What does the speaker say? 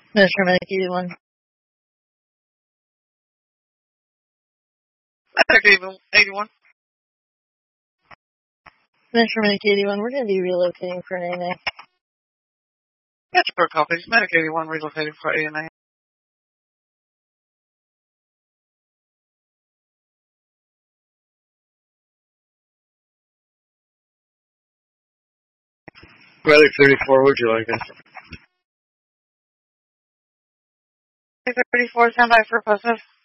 Mr. Medic 81. Medic 81. Mr. Medic 81, we're going to be relocating for an ANA. That's per copies. Medic 81 relocating for ANA. Relic 34, would you like us? 34, stand by for positive.